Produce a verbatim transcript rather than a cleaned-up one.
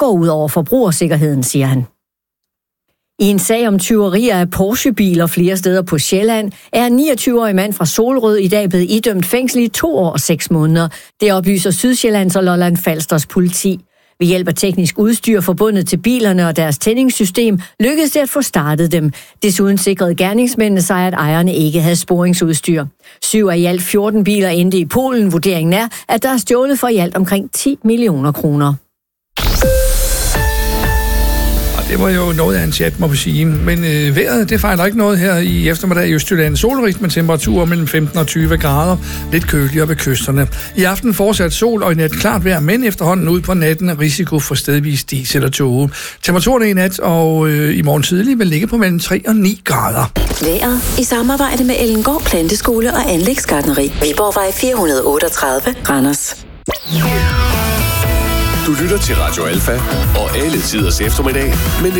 går ud over forbrugersikkerheden, siger han. I en sag om tyverier af Porsche-biler flere steder på Sjælland, er en niogtyve-årig mand fra Solrød i dag blevet idømt fængsel i to år og seks måneder. Det oplyser Sydsjællands og Lolland Falsters politi. Ved hjælp af teknisk udstyr forbundet til bilerne og deres tændingssystem lykkedes det at få startet dem. Desuden sikrede gerningsmændene sig, at ejerne ikke havde sporingsudstyr. Syv af i alt fjorten biler endte i Polen. Vurderingen er, at der er stjålet for i alt omkring ti millioner kroner. Det var jo noget af en chat, må vi sige. Men øh, vejret, det fejler ikke noget her i eftermiddag i Østjylland. Solrigt med temperaturer mellem femten og tyve grader. Lidt køligere ved kysterne. I aften fortsat sol og i nat klart vejr, men efterhånden ud på natten risiko for stedvis dis eller tåge. Temperaturen i nat og øh, i morgen tidlig vil ligge på mellem tre og ni grader. Vejret i samarbejde med Ellengård Planteskole og Anlægsgartneri. Viborgvej fire hundrede otteogtredive, Randers. Du lytter til Radio Alfa og alle tiders eftermiddag med